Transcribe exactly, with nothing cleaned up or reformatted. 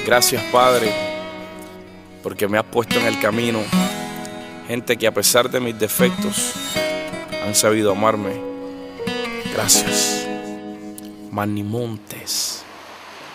Gracias, Padre, porque me has puesto en el camino gente que a pesar de mis defectos han sabido amarme. Gracias. Manny Montes.